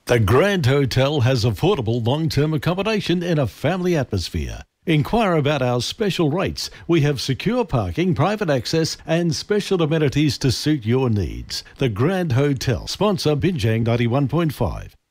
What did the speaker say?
The Grand Hotel has affordable long-term accommodation in a family atmosphere. Inquire about our special rates. We have secure parking, private access and special amenities to suit your needs. The Grand Hotel. Sponsor Binjang 91.5.